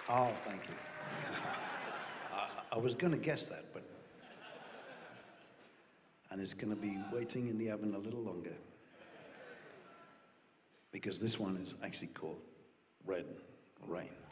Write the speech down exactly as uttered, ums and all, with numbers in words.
Oh, thank you. I, I was going to guess that, but... And it's going to be waiting in the oven a little longer. Because this one is actually called Red Rain.